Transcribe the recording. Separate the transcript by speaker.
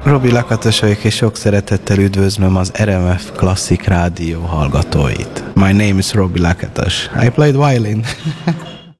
Speaker 1: Robi Lakatos vagyok, és sok szeretettel üdvözlöm az RMF Classic Rádió hallgatóit. My name is Robi Lakatos. I played violin.